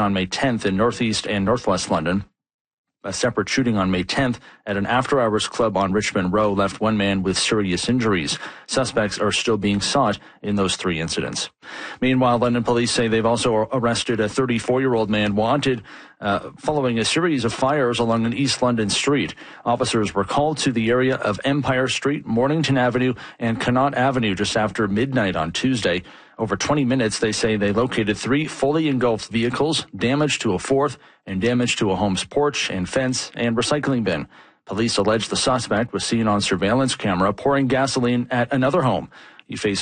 on May 10th in northeast and northwest London. A separate shooting on May 10th at an after-hours club on Richmond Row left one man with serious injuries. Suspects are still being sought in those 3 incidents. Meanwhile, London police say they've also arrested a 34-year-old man wanted following a series of fires along an East London street. Officers were called to the area of Empire Street, Mornington Avenue, and Connaught Avenue just after midnight on Tuesday. Over 20 minutes, they say they located 3 fully engulfed vehicles, damage to a 4th, and damage to a home's porch and fence and recycling bin. Police allege the suspect was seen on surveillance camera pouring gasoline at another home. He faces